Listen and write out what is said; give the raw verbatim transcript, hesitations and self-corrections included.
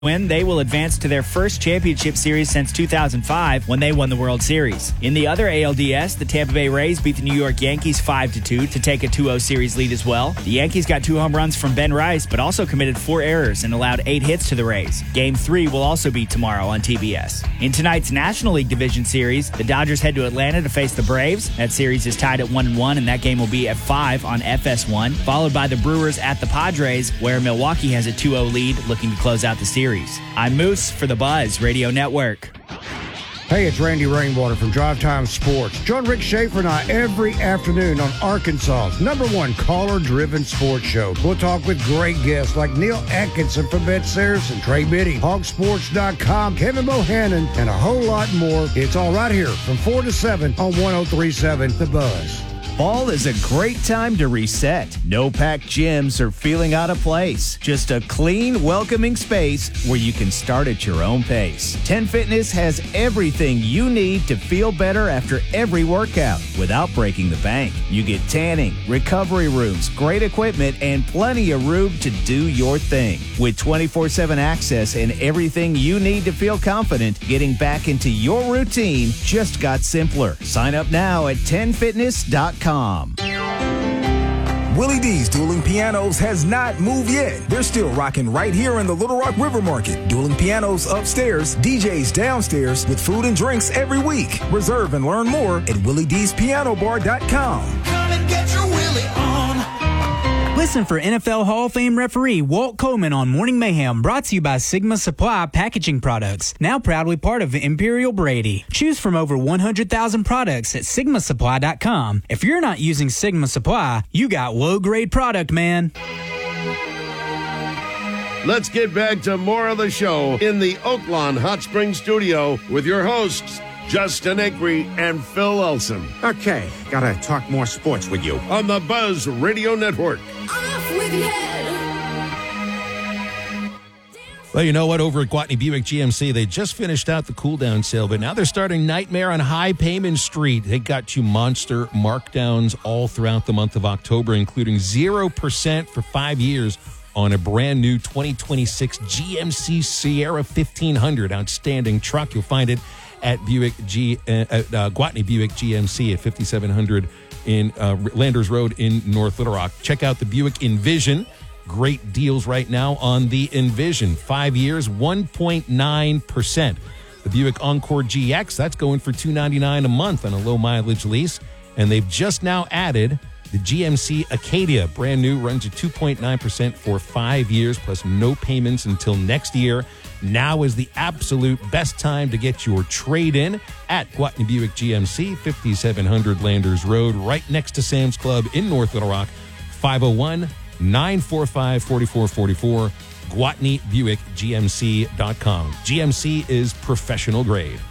Win, they will advance to their first championship series since two thousand five when they won the World Series. In the other A L D S, the Tampa Bay Rays beat the New York Yankees five to two to take a two oh series lead as well. The Yankees got two home runs from Ben Rice, but also committed four errors and allowed eight hits to the Rays. Game three will also be tomorrow on T B S. In tonight's National League Division Series, the Dodgers head to Atlanta to face the Braves. That series is tied at one and one, and that game will be at five on F S one, followed by the Brewers at the Padres, where Milwaukee has a two oh lead looking to close out the series. I'm Moose for the Buzz Radio Network. Hey, it's Randy Rainwater from Drive Time Sports. Join Rick Schaefer and I every afternoon on Arkansas's number one caller-driven sports show. We'll talk with great guests like Neil Atkinson from Bet Saracen, Trey Biddy, hog sports dot com, Kevin Bohannon, and a whole lot more. It's all right here from four to seven on one oh three point seven The Buzz. Fall is a great time to reset. No packed gyms are feeling out of place. Just a clean, welcoming space where you can start at your own pace. ten Fitness has everything you need to feel better after every workout without breaking the bank. You get tanning, recovery rooms, great equipment, and plenty of room to do your thing. With twenty-four seven access and everything you need to feel confident, getting back into your routine just got simpler. Sign up now at ten fitness dot com. Willie D's Dueling Pianos has not moved yet. They're still rocking right here in the Little Rock River Market. Dueling Pianos upstairs, D Js downstairs with food and drinks every week. Reserve and learn more at willie d's piano bar dot com. Come and get your Willie on. Listen for N F L Hall of Fame referee Walt Coleman on Morning Mayhem, brought to you by Sigma Supply Packaging Products, now proudly part of Imperial Brady. Choose from over one hundred thousand products at sigma supply dot com. If you're not using Sigma Supply, you got low-grade product, man. Let's get back to more of the show in the Oaklawn Hot Springs studio with your hosts, Justin Acree and Phil Elson. Okay, gotta talk more sports with you. On the Buzz Radio Network. Off with your head. Well, you know what? Over at Gwatney Buick G M C, they just finished out the cool-down sale, but now they're starting Nightmare on High Payment Street. They got you monster markdowns all throughout the month of October, including zero percent for five years on a brand new twenty twenty-six G M C Sierra fifteen hundred. Outstanding truck. You'll find it at Buick G, uh, at uh, Gwatney Buick G M C at fifty-seven hundred in uh, Landers Road in North Little Rock. Check out the Buick Envision. Great deals right now on the Envision. Five years, one point nine percent. The Buick Encore G X, that's going for two hundred ninety-nine dollars a month on a low mileage lease. And they've just now added the G M C Acadia, brand new, runs at two point nine percent for five years, plus no payments until next year. Now is the absolute best time to get your trade-in at Gwatney Buick G M C, fifty-seven hundred Landers Road, right next to Sam's Club in North Little Rock, five oh one, nine four five, four four four four, Gwatney Buick G M C dot com. G M C is professional grade.